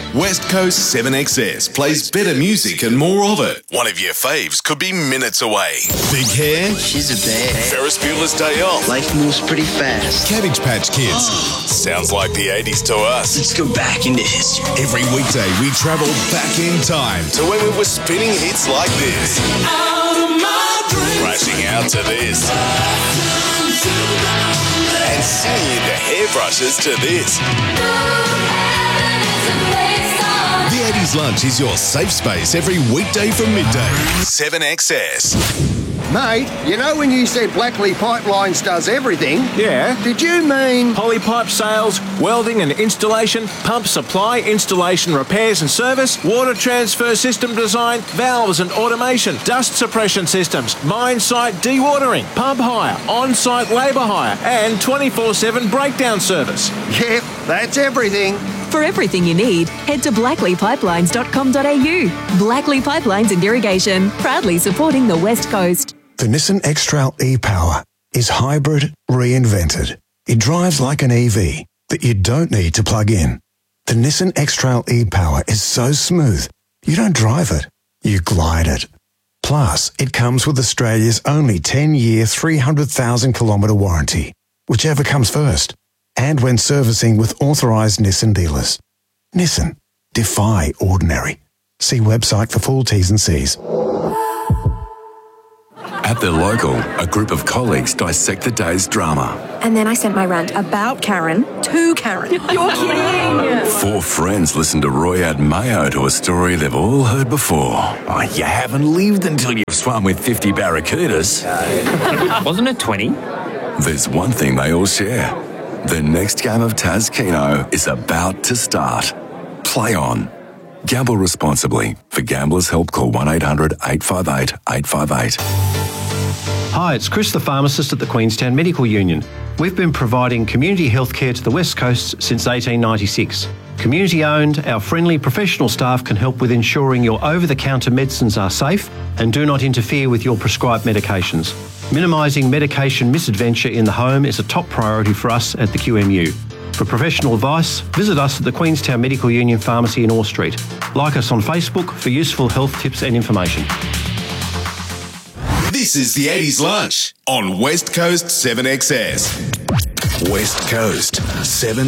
West Coast 7XS plays better music and more of it. One of your faves could be minutes away. Big hair? She's a bear. Ferris Bueller's Day Off. Life moves pretty fast. Cabbage Patch Kids. Sounds like the 80s to us. Let's go back into history. Every weekday we travel back in time to when we were spinning hits like this. Out of my dreams. Crashing out to this. And singing into hairbrushes to this. The 80s Lunch is your safe space every weekday from midday. 7XS. Mate, you know when you said Blackley Pipelines does everything? Yeah. Did you mean... Polypipe sales, welding and installation, pump supply, installation, repairs and service, water transfer system design, valves and automation, dust suppression systems, mine site dewatering, pump hire, on-site labour hire and 24/7 breakdown service? Yep, that's everything. For everything you need, head to blackleypipelines.com.au. Blackley Pipelines and Irrigation, proudly supporting the West Coast. The Nissan X-Trail e-Power is hybrid reinvented. It drives like an EV that you don't need to plug in. The Nissan X-Trail e-Power is so smooth, you don't drive it, you glide it. Plus, it comes with Australia's only 10-year, 300,000-kilometre warranty, whichever comes first, and when servicing with authorised Nissan dealers. Nissan. Defy ordinary. See website for full T's and C's. At their local, a group of colleagues dissect the day's drama. And then I sent my rant about Karen to Karen. You're kidding! 4 friends listen to Roy add mayo to a story they've all heard before. Oh, you haven't lived until you've swum with 50 barracudas. Wasn't it 20? There's one thing they all share. The next game of Taz Keno is about to start. Play on. Gamble responsibly. For Gamblers' Help, call 1-800-858-858. Hi, it's Chris the pharmacist at the Queenstown Medical Union. We've been providing community health care to the West Coast since 1896. Community owned, our friendly professional staff can help with ensuring your over-the-counter medicines are safe and do not interfere with your prescribed medications. Minimising medication misadventure in the home is a top priority for us at the QMU. For professional advice, visit us at the Queenstown Medical Union Pharmacy in Orr Street. Like us on Facebook for useful health tips and information. This is the 80s Lunch on West Coast 7XS. West Coast 7